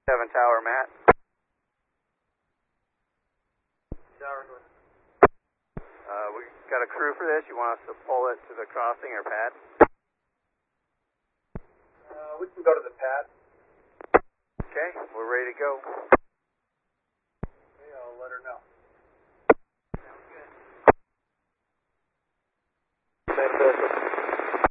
7 Tower, Matt. Tower, We got a crew for this. You want us to pull it to the crossing or pad? we can go to the pad. Okay, we're ready to go.